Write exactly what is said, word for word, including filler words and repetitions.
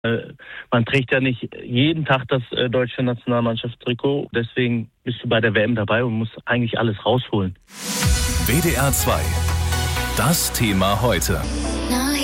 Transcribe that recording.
Äh, man trägt ja nicht jeden Tag das äh, deutsche Nationalmannschaftstrikot. Deswegen bist du bei der W M dabei und musst eigentlich alles rausholen. W D R zwei. Das Thema heute.